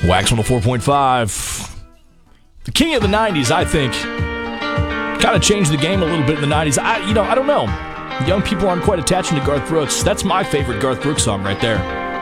Wax 104.5. The king of the 90s, I think. Kind of changed the game a little bit in the 90s. I don't know. Young people aren't quite attaching to Garth Brooks. That's my favorite Garth Brooks song right there.